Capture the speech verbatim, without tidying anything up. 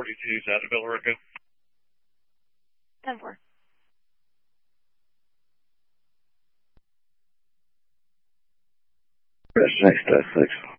forty-two, South of Billerica. ten four. Press next, uh, six.